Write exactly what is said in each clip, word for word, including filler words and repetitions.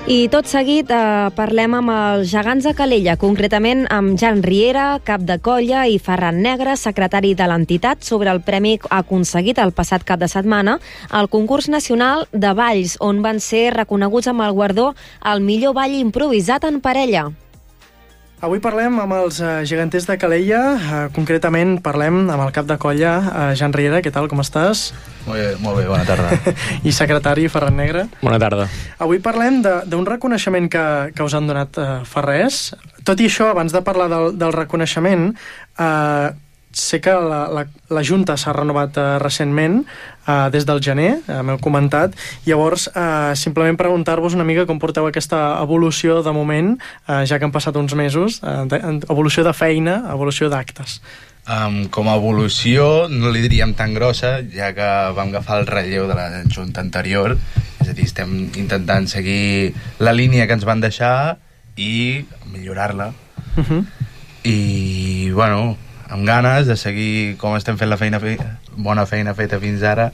I tot seguit eh, parlem amb els gegants de Calella, concretament amb Jan Riera, cap de colla, i Ferran Negre, secretari de l'entitat, sobre el premi aconseguit el passat cap de setmana al concurs nacional de balls, on van ser reconeguts amb el guardó al millor ball improvisat en parella. Avui parlem amb els uh, geganters de Calella, uh, concretament parlem amb el cap de colla, uh, Jan Riera. Què tal, com estàs? Molt bé, molt bé, bona tarda. I secretari, Ferran Negre. Bona tarda. Avui parlem d'un reconeixement que, que us han donat uh, fa res. Tot i això, abans de parlar del, del reconeixement, uh, sé que la, la, la Junta s'ha renovat uh, recentment, uh, des del gener, uh, m'heu comentat. Llavors, uh, simplement preguntar-vos una mica com porteu aquesta evolució de moment, uh, ja que han passat uns mesos, uh, de, evolució de feina, evolució d'actes. Um, com a evolució no li diríem tan grossa, ja que vam agafar el relleu de la Junta anterior, és a dir, estem intentant seguir la línia que ens van deixar i millorar-la. Uh-huh. I, bueno, amb ganes de seguir com estem fent la feina, fe... bona feina feta fins ara,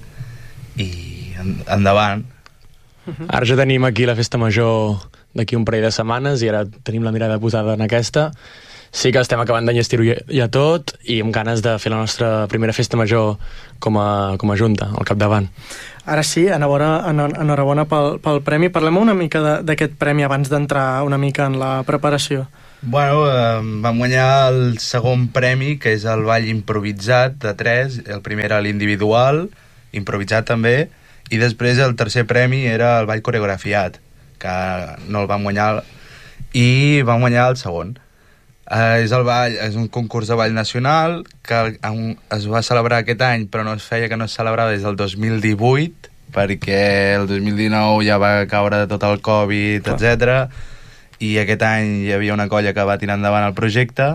i endavant. Uh-huh. Ara ja tenim aquí la festa major d'aquí un parell de setmanes i ara tenim la mirada posada en aquesta. Sí que estem acabant d'enllestir-ho ja, ja tot i amb ganes de fer la nostra primera festa major com a, com a Junta, al capdavant. Ara sí, enhorabona, enhorabona pel, pel premi. Parlem una mica d'aquest premi abans d'entrar una mica en la preparació. Bueno, eh, vam guanyar el segon premi, que és el ball improvisat de tres. El primer era l'individual, improvisat també, i després el tercer premi era el ball coreografiat, que no el vam guanyar, i vam guanyar el segon. Eh, és, el ball, és un concurs de ball nacional que es va celebrar aquest any, però no es feia que no es celebrava des del dos mil divuit, perquè el dos mil dinou ja va caure tot el Covid, etcètera. I aquest any hi havia una colla que va tirar endavant el projecte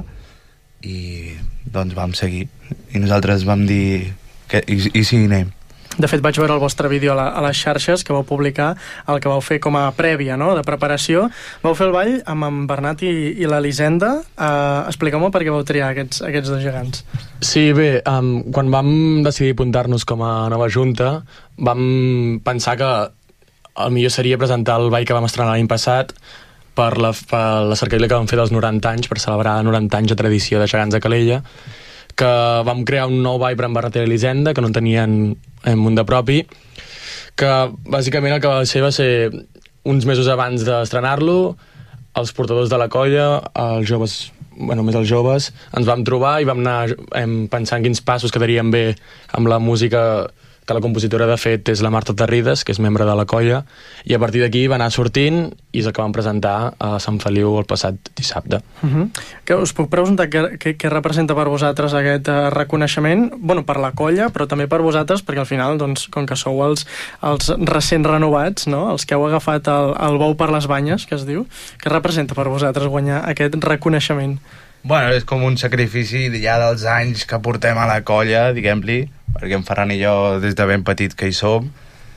i doncs vam seguir. I nosaltres vam dir que i, i sí, anem. De fet, vaig veure el vostre vídeo a, la, a les xarxes que vau publicar, el que vau fer com a prèvia, no?, de preparació. Vau fer el ball amb en Bernat i, i l'Elisenda. Uh, Expliqueu-me per què vau triar aquests, aquests dos gegants. Sí, bé, um, quan vam decidir apuntar-nos com a nova junta, vam pensar que el millor seria presentar el ball que vam estrenar l'any passat per la, per la cercavila que vam fer dels noranta anys, per celebrar noranta anys de tradició de gegants de Calella, que vam crear un nou ball per en Bernat i l'Elisenda, que no tenien en un de propi, que bàsicament el que va ser va ser uns mesos abans d'estrenar-lo, els portadors de la colla, els joves, bueno, més els joves, ens vam trobar i vam anar em, pensant quins passos quedarien bé amb la música, que la compositora de fet és la Marta Terrides, que és membre de la colla, i a partir d'aquí va anar sortint i és el que vam presentar a Sant Feliu el passat dissabte. Uh-huh. Que us puc preguntar què, què, què representa per vosaltres aquest uh, reconeixement? Bueno, per la colla, però també per vosaltres, perquè al final, doncs, com que sou els, els recents renovats, no?, els que heu agafat el, el bou per les banyes, que es diu, què representa per vosaltres guanyar aquest reconeixement? Bueno, és com un sacrifici ja dels anys que portem a la colla, diguem-li, perquè en Ferran i jo des de ben petit que hi som,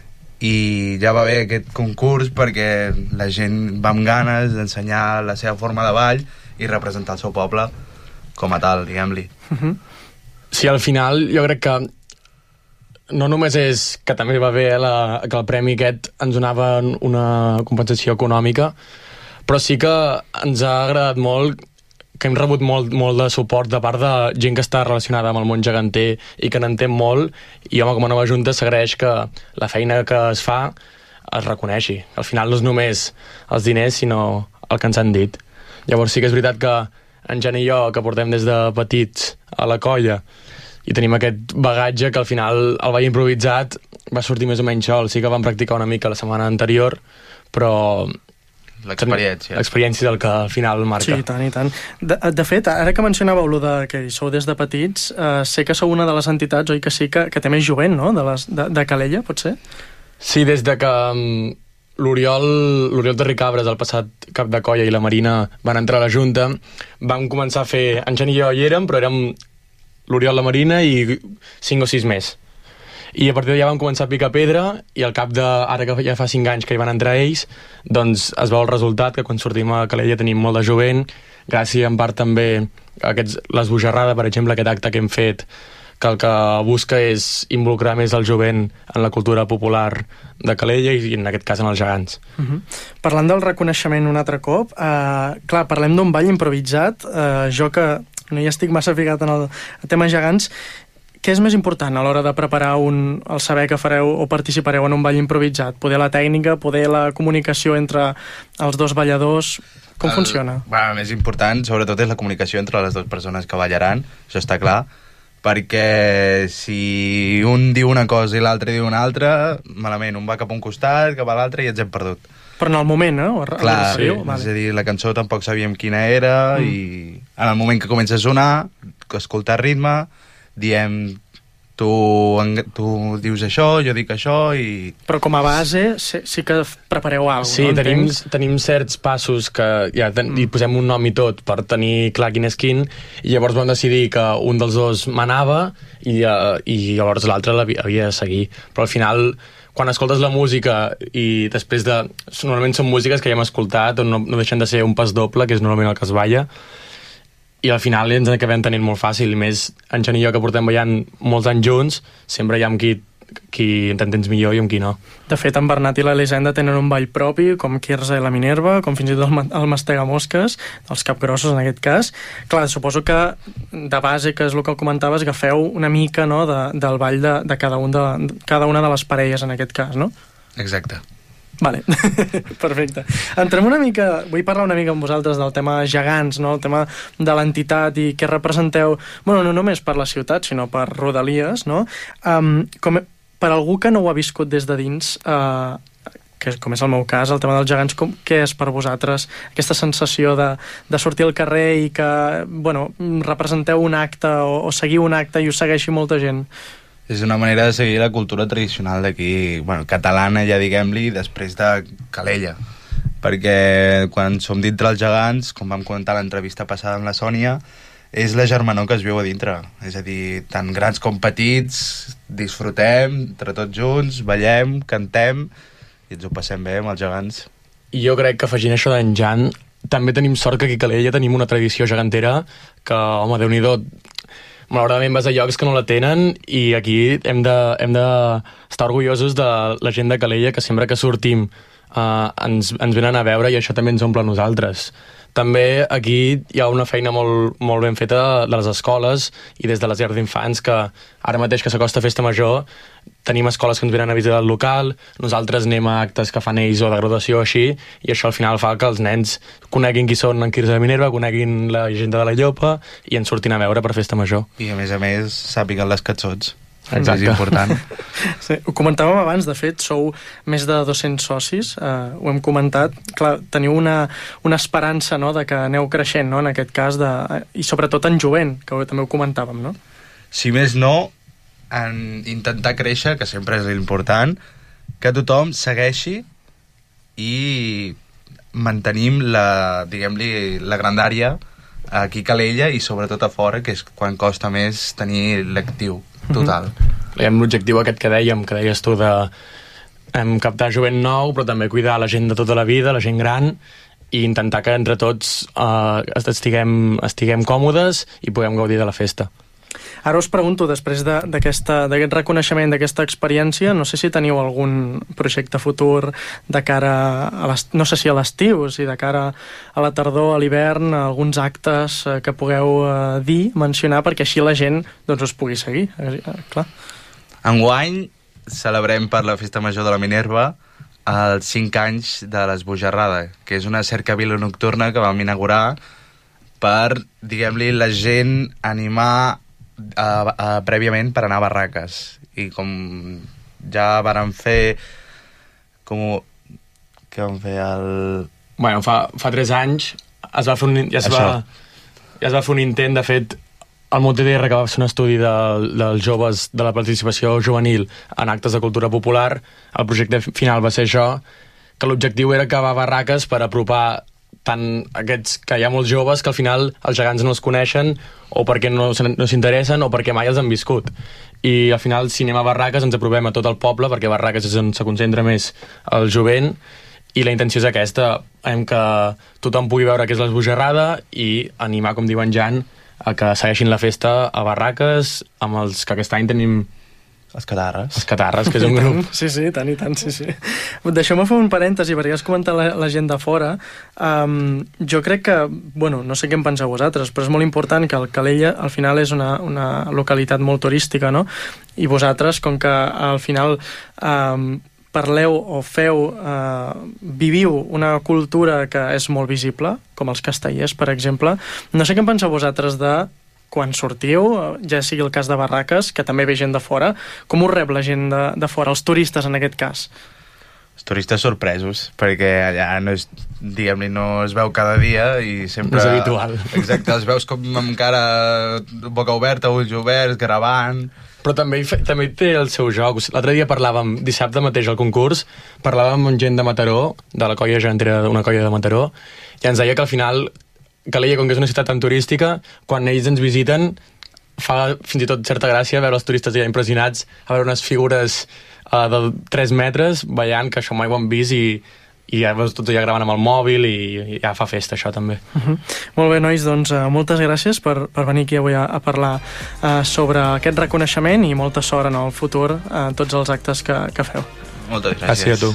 i ja va bé aquest concurs perquè la gent va amb ganes d'ensenyar la seva forma de ball i representar el seu poble com a tal, diguem-li. Uh-huh. Sí, al final jo crec que no només és que també va bé la, que el premi aquest ens donava una compensació econòmica, però sí que ens ha agradat molt, que hem rebut molt, molt de suport de part de gent que està relacionada amb el món geganter i que n'entén molt, i home, com a nova junta s'agraeix que la feina que es fa es reconeixi. Al final no és només els diners, sinó el que ens han dit. Llavors sí que és veritat que en Jan i jo, que portem des de petits a la colla i tenim aquest bagatge, que al final el ball improvisat va sortir més o menys sol. Sí que vam practicar una mica la setmana anterior, però l'experiència. L'experiència del que al final marca. Sí, i tant, i tant. De, de fet, ara que mencionàveu lo de que hi sou des de petits, eh, sé que sou una de les entitats, oi que sí, que, que té més jovent, no?, de, les, de, de Calella, pot ser? Sí, des de que um, l'Oriol l'Oriol de Ricabres, el passat cap de colla, i la Marina van entrar a la Junta, vam començar a fer... En Jan i jo hi érem, però érem l'Oriol, la Marina i cinc o sis més. I a partir d'allà vam començar a picar pedra i al cap de, ara que ja fa cinc anys que hi van entrar ells, doncs es veu el resultat, que quan sortim a Calella tenim molt de jovent, gràcies en part també a aquests, l'Esbojarrada, per exemple, aquest acte que hem fet, que el que busca és involucrar més el jovent en la cultura popular de Calella i en aquest cas en els gegants. Uh-huh. Parlant del reconeixement un altre cop, eh, clar, parlem d'un ball improvisat, eh, jo que no hi estic massa ficat en el, el tema gegants, què és més important a l'hora de preparar un, el saber que fareu o participareu en un ball improvisat? Poder la tècnica, poder la comunicació entre els dos balladors? Com el, funciona? Bueno, el més important, sobretot, és la comunicació entre les dues persones que ballaran, això està clar, perquè si un diu una cosa i l'altre diu una altra, malament, un va cap a un costat, cap a l'altre i ens hem perdut. Però en el moment, eh? Clar, sí, vale. És a dir, la cançó tampoc sabíem quina era mm. i en el moment que comença a sonar, escoltar ritme, diem, tu, tu dius això, jo dic això i... Però com a base sí, sí que prepareu alguna cosa, sí, no? Sí, tenim, tenim certs passos que ja ten, mm. hi posem un nom i tot per tenir clar quin és quin, i llavors vam decidir que un dels dos manava i, uh, i llavors l'altre havia de seguir. Però al final, quan escoltes la música i després de... Normalment són músiques que ja hem escoltat o no, no deixen de ser un pas doble, que és normalment el que es balla, i al final ens acabem tenint molt fàcil, i més en Jan i jo que portem ballant molts anys junts, sempre hi ha amb qui, qui t'entens millor i amb qui no. De fet, en Bernat i l'Elisenda tenen un ball propi, com Quirze i la Minerva, com fins i tot el Mastegamosques, els capgrossos en aquest cas. Clar, suposo que de base, que és el que comentaves, agafeu una mica, no, de, del ball de, de, cada un de cada una de les parelles en aquest cas, no? Exacte. Vale, perfecte. Entrem una mica, vull parlar una mica amb vosaltres del tema gegants, no? El tema de l'entitat i què representeu, bueno, no només per la ciutat, sinó per Rodalies, no? Um, com, per algú que no ho ha viscut des de dins, uh, que com és el meu cas, el tema dels gegants, com, què és per vosaltres aquesta sensació de, de sortir al carrer i que, bueno, representeu un acte o, o seguiu un acte i us segueixi molta gent? És una manera de seguir la cultura tradicional d'aquí, bueno, catalana, ja diguem-li, després de Calella. Perquè quan som dintre els gegants, com vam comentar a l'entrevista passada amb la Sònia, és la germanor que es viu a dintre. És a dir, tant grans com petits, disfrutem, entre tots junts, ballem, cantem, i ens ho passem bé amb els gegants. I jo crec que afegint això d'en Jan, també tenim sort que aquí a Calella tenim una tradició gegantera que, home, Déu-n'hi-do, malauradament vas a llocs que no la tenen, i aquí hem de, hem de estar orgullosos de la gent de Calella, que sempre que sortim uh, ens, ens venen a veure, i això també ens omple a nosaltres. També aquí hi ha una feina molt, molt ben feta de les escoles i des de les llars d'infants, que ara mateix que s'acosta Festa Major tenim escoles que ens venen a visitar el local, nosaltres anem a actes que fan ells o de graduació així, i això al final fa que els nens coneguin qui són en Quirze de Minerva, coneguin la gent de la Llopa i ens surtin a veure per Festa Major. I a més a més sàpiguen les cançons. Exacte. És important. Sí, ho comentàvem abans, de fet, sou més de dos-cents socis, eh, ho hem comentat. Clar, teniu una, una esperança, no?, de que aneu creixent, no?, en aquest cas, de, i sobretot en jovent, que també ho comentàvem, no? Si més no, en intentar créixer, que sempre és l'important, que tothom segueixi i mantenim la, diguem-li, la grandària aquí a Calella i sobretot a fora, que és quan costa més tenir l'actiu total. Mm-hmm. Hi ha l'objectiu aquest que dèiem, que deies tu, de em, captar jovent nou, però també cuidar la gent de tota la vida, la gent gran, i intentar que entre tots eh, estiguem, estiguem còmodes i puguem gaudir de la festa. Ara us pregunto, després d'aquest reconeixement, d'aquesta experiència, no sé si teniu algun projecte futur de cara a l'estiu, no sé si a l'estiu, si de cara a la tardor, a l'hivern, alguns actes que pugueu eh, dir, mencionar, perquè així la gent doncs, us pugui seguir. Eh, clar. Enguany celebrem per la Festa Major de la Minerva els cinc anys de l'Esbojarrada, que és una cercavila nocturna que vam inaugurar per, diguem-li, la gent animar Uh, uh, prèviament per anar a barraques, i com ja vàrem fer com què vam fer el... Bueno, fa, fa tres anys es va fer un, ja, es va, ja es va fer un intent. De fet, el Mot D D R, que va fer un estudi de, dels joves, de la participació juvenil en actes de cultura popular, el projecte final va ser això, que l'objectiu era acabar barraques per apropar tant aquests, que hi ha molts joves que al final els gegants no els coneixen, o perquè no, no s'interessen o perquè mai els han viscut. I al final, si anem a barraques, ens aprovem a tot el poble, perquè barraques és on se concentra més el jovent, i la intenció és aquesta, hem que tothom pugui veure què és l'Esbojarrada i animar, com diu en Jan, a que segueixin la festa a barraques, amb els que aquest any tenim... Els Catarres. Els Catarres, que és un grup... Sí, sí, tant i tant, sí, sí. Deixeu-me fer un parèntesi, perquè has comentat la, la gent de fora. Um, jo crec que, bueno, no sé què en penseu vosaltres, però és molt important que el Calella al final és una, una localitat molt turística, no? I vosaltres, com que al final um, parleu o feu, uh, viviu una cultura que és molt visible, com els castellers, per exemple, no sé què en penseu vosaltres de... quan sortiu, ja sigui el cas de barraques, que també ve gent de fora, com us rep la gent de, de fora, els turistes en aquest cas? Els turistes sorpresos, perquè allà no és, diguem-ne, no es veu cada dia i sempre... No és habitual. Exacte, els veus com amb cara boca oberta, ulls oberts, gravant... Però també, també té el seu joc. L'altre dia parlàvem, dissabte mateix al concurs, parlàvem amb gent de Mataró, de la colla gegantera d'una colla de Mataró, i ens deia que al final Calella, com que és una ciutat tan turística, quan ells ens visiten, fa fins i tot certa gràcia veure els turistes ja impressionats, a veure unes figures uh, de tres metres, ballant, que això mai ho han vist, i, i ja veus tots ja gravant amb el mòbil, i, i ja fa festa, això també. Uh-huh. Molt bé, nois, doncs uh, moltes gràcies per, per venir aquí avui a, a parlar uh, sobre aquest reconeixement, i molta sort en el futur a uh, tots els actes que, que feu. Moltes gràcies. Gràcies a tu.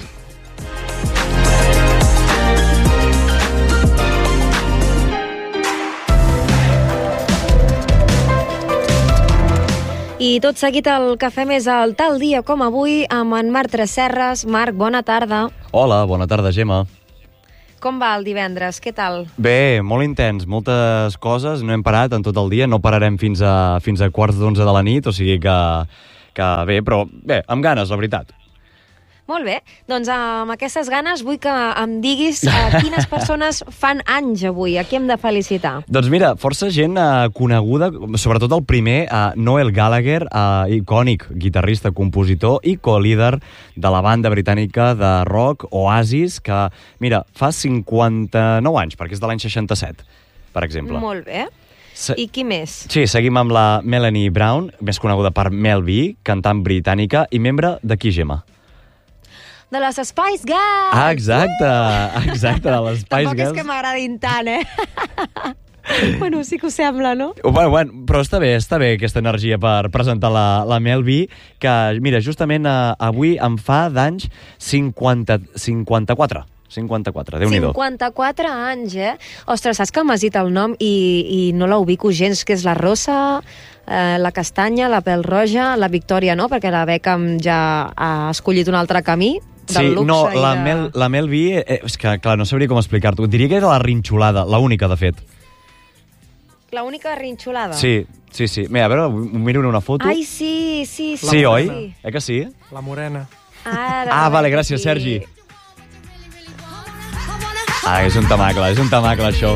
I tot seguit el que fem és el tal dia com avui amb en Marc Tresserras. Marc, bona tarda. Hola, bona tarda, Gemma. Com va el divendres? Què tal? Bé, molt intens, moltes coses, no hem parat en tot el dia, no pararem fins a, fins a quarts d'onze de la nit, o sigui que, que bé, però bé, amb ganes, la veritat. Molt bé, doncs amb aquestes ganes vull que em diguis uh, quines persones fan anys avui, a qui hem de felicitar. Doncs mira, força gent uh, coneguda, sobretot el primer, uh, Noel Gallagher, uh, icònic guitarrista, compositor i co-líder de la banda britànica de rock Oasis, que, mira, fa cinquanta-nou anys, perquè és de l'any seixanta-set, per exemple. Molt bé. Se... I qui més? Sí, seguim amb la Melanie Brown, més coneguda per Mel B, cantant britànica i membre de qui, Gemma? De les Spice Girls! Ah, exacte, exacte, de les Spice Tampoc Girls. és que m'agradin tant, eh? Bueno, sí que ho sembla, no? Bueno, bueno, però està bé, està bé aquesta energia per presentar la, la Mel B, que, mira, justament eh, avui em fa d'anys cinquanta, cinquanta-quatre. cinquanta-quatre, Déu-n'hi-do. cinquanta-quatre anys, eh? Ostres, saps que m'has dit el nom i, i no la ubico gens, que és la Rosa, eh, la Castanya, la Pèl Roja, la Victòria, no? Perquè la Beckham ja ha escollit un altre camí. Sí, no, la, de... Mel, la Mel B, eh, és que, clar, no sabria com explicar-t'ho. Diria que era la rinxolada, la única, de fet. La única rinxolada? Sí, sí, sí. Mira, a veure, miro una foto. Ai, sí, sí, sí. Sí, oi? Sí. Eh que sí? La morena. Ara, ah, vale, gràcies, sí. Sergi. Ah, és un tamacle, és un tamacle, això.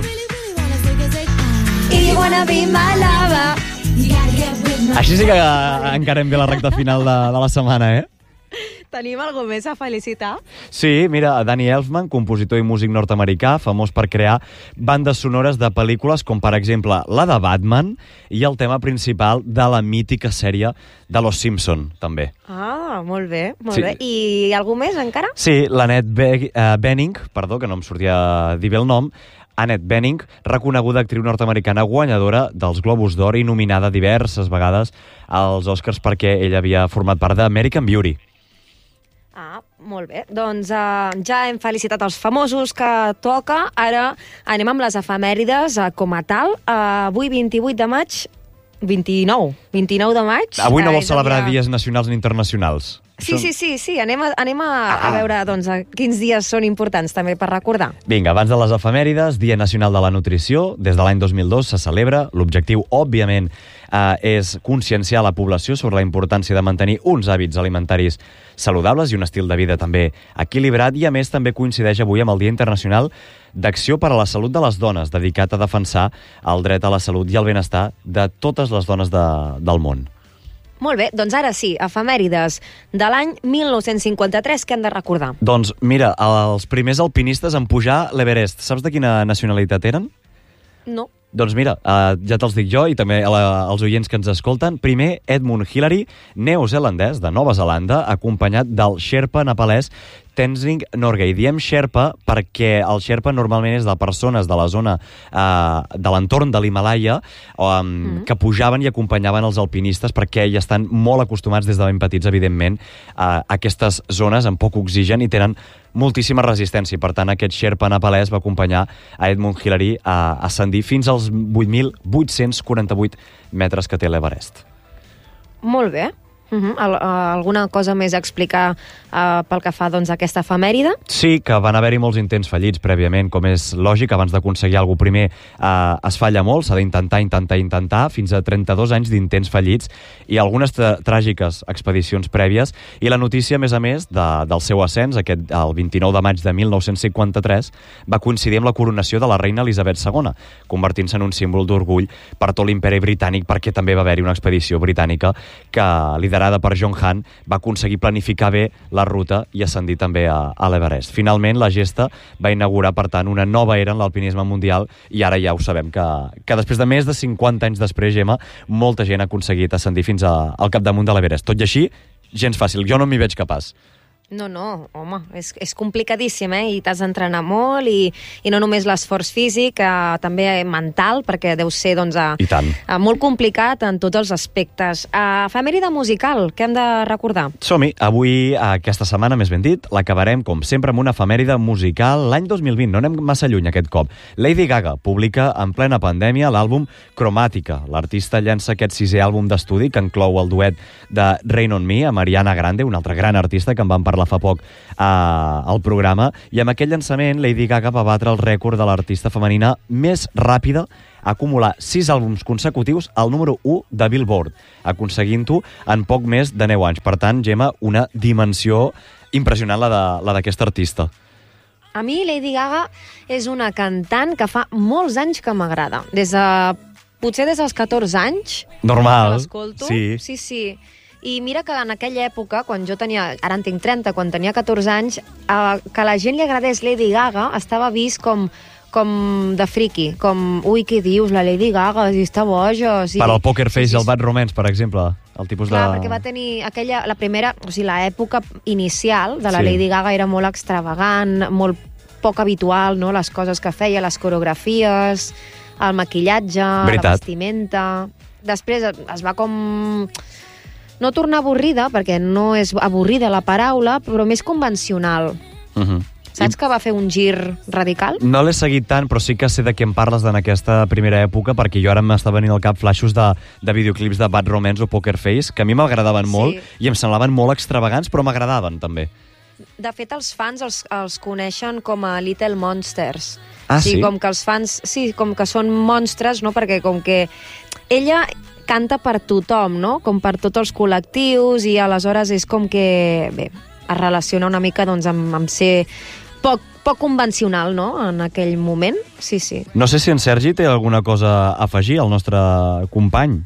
I wanna be my lover. Així sí que encarem bé la recta final de, de la setmana, eh? Tenim algú més a felicitar? Sí, mira, Danny Elfman, compositor i músic nord-americà, famós per crear bandes sonores de pel·lícules com, per exemple, la de Batman i el tema principal de la mítica sèrie de Los Simpson, també. Ah, molt bé, molt Sí. bé. I algú més, encara? Sí, l'Annette Be uh, Bening, perdó, que no em sortia dir bé el nom, Annette Bening, reconeguda actriu nord-americana guanyadora dels Globus d'Or i nominada diverses vegades als Oscars perquè ella havia format part d'American Beauty. Ah, molt bé. Doncs uh, ja hem felicitat els famosos que toca. Ara anem amb les efemèrides uh, com a tal. Uh, avui, vint-i-vuit de maig, vint-i-nou, vint-i-nou de maig... Avui no uh, vols celebrar dia... dies nacionals ni internacionals? Sí, Són... sí, sí, sí. Anem a, anem a, ah. a veure doncs, quins dies són importants també per recordar. Vinga, abans de les efemèrides, Dia Nacional de la Nutrició. Des de l'any dos mil dos se celebra. L'objectiu, òbviament, eh, és conscienciar la població sobre la importància de mantenir uns hàbits alimentaris saludables i un estil de vida també equilibrat, i a més també coincideix avui amb el Dia Internacional d'Acció per a la Salut de les Dones, dedicat a defensar el dret a la salut i el benestar de totes les dones de, del món. Molt bé, doncs ara sí, efemèrides de l'any mil nou-cents cinquanta-tres, que hem de recordar? Doncs mira, els primers alpinistes en pujar l'Everest, saps de quina nacionalitat eren? No. Doncs mira, uh, ja te'ls dic jo i també la, els oients que ens escolten. Primer, Edmund Hillary, neozelandès de Nova Zelanda, acompanyat del Sherpa nepalès Tenzing Norgay. Diem Sherpa perquè el Sherpa normalment és de persones de la zona eh, de l'entorn de l'Himalaya um, mm. que pujaven i acompanyaven els alpinistes perquè ja estan molt acostumats des de ben petits, evidentment, a aquestes zones amb poc oxigen i tenen moltíssima resistència. Per tant, aquest Sherpa nepalès va acompanyar a Edmund Hillary a ascendir fins als vuit mil vuit-cents quaranta-vuit metres que té l'Everest. Molt bé. Uh-huh. Al, uh, alguna cosa més a explicar uh, pel que fa doncs, a aquesta efemèride? Sí, que van haver-hi molts intents fallits prèviament, com és lògic, abans d'aconseguir alguna cosa primer uh, es falla molt, s'ha d'intentar, intentar, intentar, fins a trenta-dos anys d'intents fallits i algunes tràgiques expedicions prèvies, i la notícia, a més a més, de, del seu ascens, aquest, el vint-i-nou de maig de mil nou-cents cinquanta-tres, va coincidir amb la coronació de la reina Elisabet segona, convertint-se en un símbol d'orgull per tot l'imperi britànic, perquè també va haver-hi una expedició britànica que liderada per John Hunt, va aconseguir planificar bé la ruta i ascendir també a, a l'Everest. Finalment, la gesta va inaugurar, per tant, una nova era en l'alpinisme mundial i ara ja ho sabem, que, que després de més de cinquanta anys després, Gemma, molta gent ha aconseguit ascendir fins a, al capdamunt de l'Everest. Tot i així, gens fàcil. Jo no m'hi veig capaç. No, no, home, és, és complicadíssim, eh? I t'has d'entrenar molt, i, i no només l'esforç físic, eh, també mental, perquè deu ser, doncs, a, I tant. A, molt complicat en tots els aspectes. Uh, efemèride musical, què hem de recordar? Som-hi. Avui, aquesta setmana, més ben dit, l'acabarem, com sempre, amb una efemèride musical l'any dos mil vint. No anem massa lluny aquest cop. Lady Gaga publica en plena pandèmia l'àlbum Cromàtica. L'artista llença aquest sisè àlbum d'estudi que inclou el duet de Rain on Me a Mariana Grande, una altra gran artista que en van parlar fa poc eh, al programa, i amb aquell llançament Lady Gaga va batre el rècord de l'artista femenina més ràpida a acumular sis àlbums consecutius al número u de Billboard, aconseguint-ho en poc més de deu anys. Per tant, Gemma, una dimensió impressionant la de, la d'aquesta artista. A mi Lady Gaga és una cantant que fa molts anys que m'agrada. Des de... potser des dels catorze anys. Normal. Que l'escolto. Sí. Sí, sí. I mira que en aquella època, quan jo tenia, ara en tinc trenta, quan tenia catorze anys, eh, que a la gent li agradés Lady Gaga estava vist com, com de friki, com, ui, què dius, la Lady Gaga, si està boja... Si... Per al Poker Face sí, sí, i el Bad Romance, per exemple, el tipus clar, de... perquè va tenir aquella, la primera, o sigui, l'època inicial de la Sí. Lady Gaga era molt extravagant, molt poc habitual, no?, les coses que feia, les coreografies, el maquillatge, Veritat. la vestimenta... Després es va com... no tornar avorrida, perquè no és avorrida la paraula, però més convencional. Uh -huh. Saps I... que va fer un gir radical? No l'he seguit tant, però sí que sé de què em parles en aquesta primera època, perquè jo ara m'està venint al cap flaixos de, de videoclips de Bad Romance o Poker Face, que a mi m'agradaven Sí. molt i em semblaven molt extravagants, però m'agradaven també. De fet, els fans els, els coneixen com a Little Monsters. Ah, o sigui, sí? com que els fans, sí, com que són monstres, no?, perquè com que ella canta per tothom, no?, com per tots els col·lectius, i aleshores és com que, bé, es relaciona una mica doncs, amb, amb ser poc, poc convencional, no?, en aquell moment. Sí, sí. No sé si en Sergi té alguna cosa a afegir, el nostre company.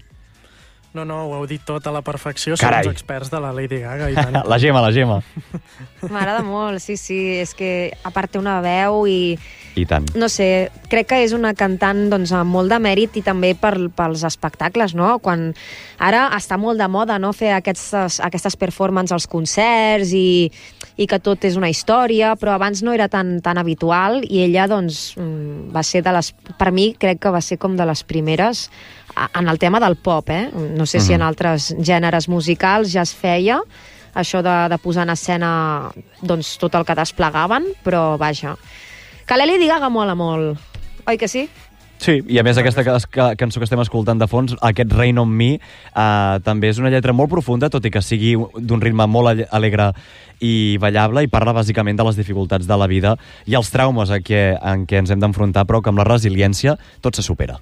No, no, ho heu dit tot a la perfecció. Carai. Som uns experts de la Lady Gaga, i tant. La Gemma, la Gemma. M'agrada molt, sí, sí. És que a part té una veu i... I tant. No sé, crec que és una cantant doncs, amb molt de mèrit, i també per, pels espectacles, no? Quan ara està molt de moda, no?, fer aquestes, aquestes performances als concerts, i, i que tot és una història, però abans no era tan, tan habitual, i ella doncs, va ser de les... Per mi crec que va ser com de les primeres en el tema del pop, eh? No sé si en altres gèneres musicals ja es feia això de, de posar en escena doncs, tot el que desplegaven, però vaja. Que la Lady Gaga mola molt, oi que sí? Sí, i a més aquesta ca ca cançó que estem escoltant de fons, aquest Rain on Me, eh, també és una lletra molt profunda, tot i que sigui d'un ritme molt alegre i ballable, i parla bàsicament de les dificultats de la vida i els traumes en què, en què ens hem d'enfrontar, però que amb la resiliència tot se supera.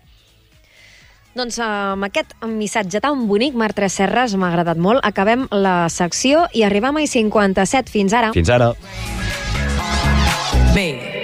Doncs amb aquest missatge tan bonic, Marc Tresserras, m'ha agradat molt. Acabem la secció i arribem a i cinquanta-set. Fins ara. Fins ara. Me.